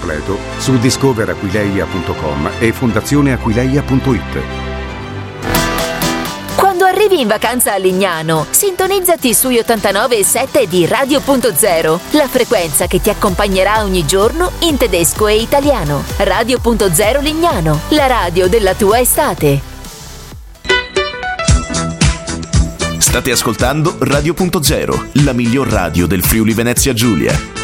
completo su discoveraquileia.com e fondazioneaquileia.it. Quando arrivi in vacanza a Lignano, sintonizzati sugli 89.7 di Radio.0, la frequenza che ti accompagnerà ogni giorno in tedesco e italiano. Radio.0 Lignano, la radio della tua estate. State ascoltando Radio.0, la miglior radio del Friuli Venezia Giulia.